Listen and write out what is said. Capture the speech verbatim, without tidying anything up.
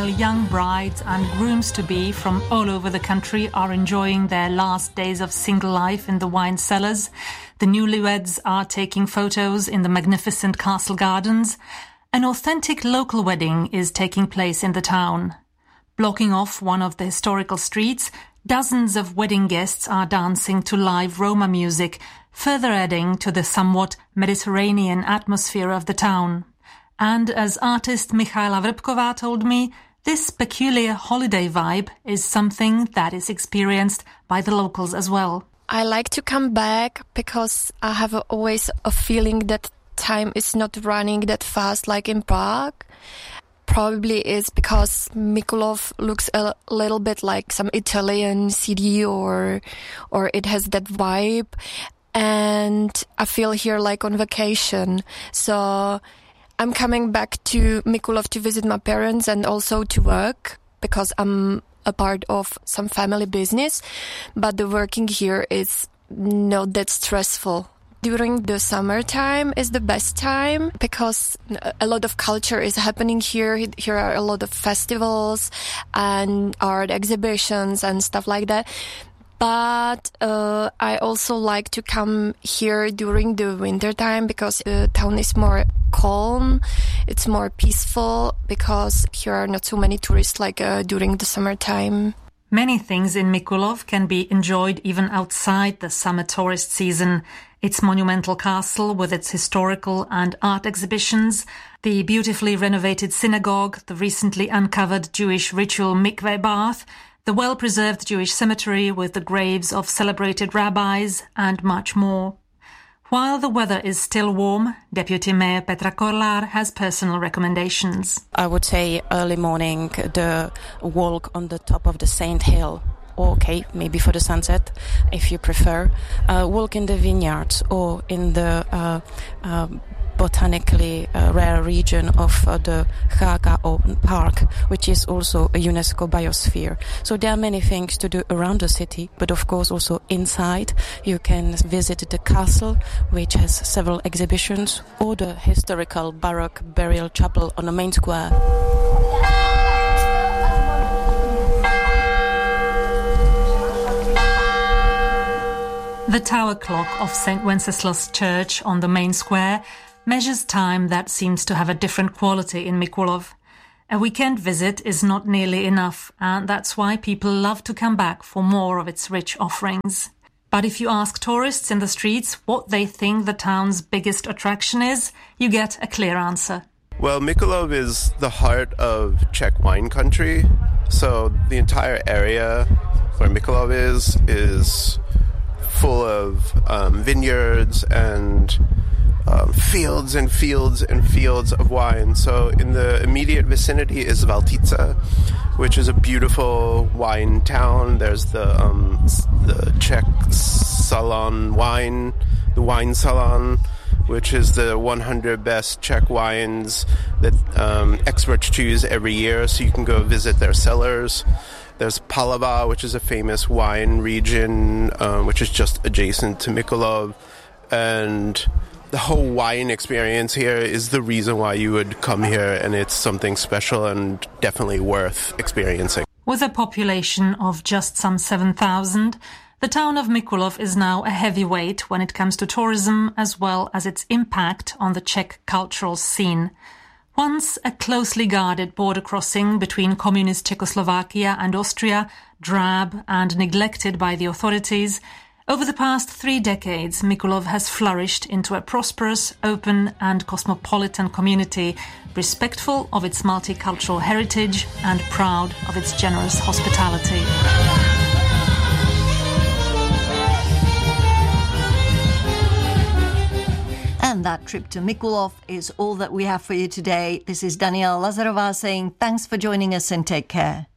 while young brides and grooms-to-be from all over the country are enjoying their last days of single life in the wine cellars, the newlyweds are taking photos in the magnificent castle gardens. An authentic local wedding is taking place in the town. Blocking off one of the historical streets, dozens of wedding guests are dancing to live Roma music, further adding to the somewhat Mediterranean atmosphere of the town. And as artist Michaela Vrbková told me, this peculiar holiday vibe is something that is experienced by the locals as well. I like to come back because I have always a feeling that time is not running that fast like in Prague. Probably it's because Mikulov looks a little bit like some Italian city, or or it has that vibe. And I feel here like on vacation. So I'm coming back to Mikulov to visit my parents and also to work because I'm a part of some family business. But the working here is not that stressful. During the summertime is the best time because a lot of culture is happening here. Here are a lot of festivals and art exhibitions and stuff like that. But uh, I also like to come here during the winter time because the town is more calm, it's more peaceful because here are not so many tourists like uh, during the summertime. Many things in Mikulov can be enjoyed even outside the summer tourist season. Its monumental castle with its historical and art exhibitions, the beautifully renovated synagogue, the recently uncovered Jewish ritual mikveh bath, the well-preserved Jewish cemetery with the graves of celebrated rabbis, and much more. While the weather is still warm, Deputy Mayor Petra Korlar has personal recommendations. I would say early morning, the walk on the top of the Saint Hill. Okay, maybe for the sunset, if you prefer. Uh, walk in the vineyards or in the uh, uh, botanically uh, rare region of uh, the Haga Park, which is also a UNESCO biosphere. So there are many things to do around the city, but of course also inside. You can visit the castle, which has several exhibitions, or the historical Baroque burial chapel on the main square. The tower clock of Saint Wenceslas Church on the main square measures time that seems to have a different quality in Mikulov. A weekend visit is not nearly enough, and that's why people love to come back for more of its rich offerings. But if you ask tourists in the streets what they think the town's biggest attraction is, you get a clear answer. Well, Mikulov is the heart of Czech wine country, so the entire area where Mikulov is is full of um, vineyards and um, fields and fields and fields of wine. So in the immediate vicinity is Valtice, which is a beautiful wine town. There's the um, the Czech Salon wine, the wine salon, which is the one hundred best Czech wines that um, experts choose every year, so you can go visit their cellars. There's Palava, which is a famous wine region, uh, which is just adjacent to Mikulov. And the whole wine experience here is the reason why you would come here, and it's something special and definitely worth experiencing. With a population of just some seven thousand, the town of Mikulov is now a heavyweight when it comes to tourism as well as its impact on the Czech cultural scene. Once a closely guarded border crossing between communist Czechoslovakia and Austria, drab and neglected by the authorities, over the past three decades, Mikulov has flourished into a prosperous, open and cosmopolitan community, respectful of its multicultural heritage and proud of its generous hospitality. And that trip to Mikulov is all that we have for you today. This is Daniela Lazarová saying thanks for joining us and take care.